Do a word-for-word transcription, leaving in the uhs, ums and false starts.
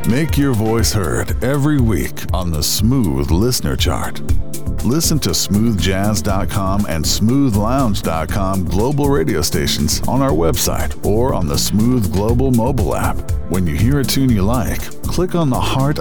Make your voice heard every week on the Smooth Listener Chart. Listen to smooth jazz dot com and smooth lounge dot com global radio stations on our website or on the Smooth Global mobile app. When you hear a tune you like, click on the heart